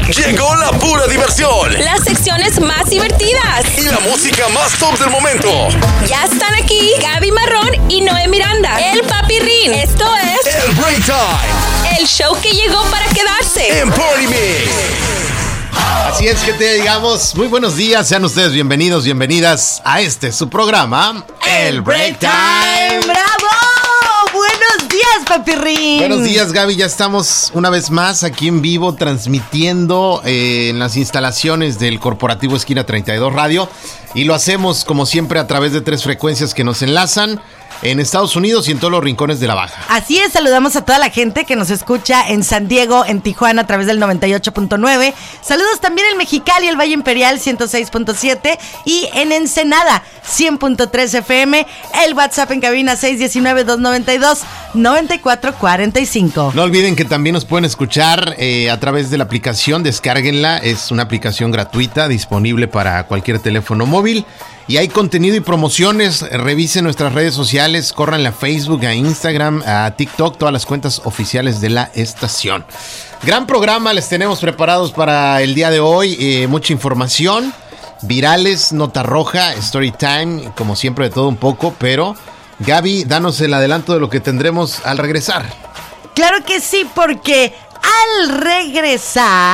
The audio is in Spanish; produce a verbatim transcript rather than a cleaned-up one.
Llegó la pura diversión. Las secciones más divertidas. Y la música más top del momento. Ya están aquí Gaby Marrón y Noé Miranda. El Papi Rin. Esto es... El Break Time. El show que llegó para quedarse. En Party Mix. Así es que te digamos, muy buenos días, sean ustedes bienvenidos, bienvenidas a este, su programa, El Break Time. ¡Bravo! Buenos días, Papi Rin. Buenos días, Gaby, ya estamos una vez más aquí en vivo transmitiendo eh, en las instalaciones del Corporativo Esquina treinta y dos Radio y lo hacemos como siempre a través de tres frecuencias que nos enlazan en Estados Unidos y en todos los rincones de la Baja. Así es, saludamos a toda la gente que nos escucha en San Diego, en Tijuana a través del noventa y ocho punto nueve. Saludos también en Mexicali, el Valle Imperial ciento seis punto siete y en Ensenada cien punto tres F M. El WhatsApp en cabina seis uno nueve, dos nueve dos, nueve cuatro cuatro cinco. No olviden que también nos pueden escuchar eh, a través de la aplicación, descárguenla, es una aplicación gratuita disponible para cualquier teléfono móvil. Y hay contenido y promociones, revisen nuestras redes sociales, corran a Facebook, a Instagram, a TikTok, todas las cuentas oficiales de la estación. Gran programa les tenemos preparados para el día de hoy, eh, mucha información, virales, nota roja, story time, como siempre de todo un poco, pero Gaby, danos el adelanto de lo que tendremos al regresar. Claro que sí, porque al regresar...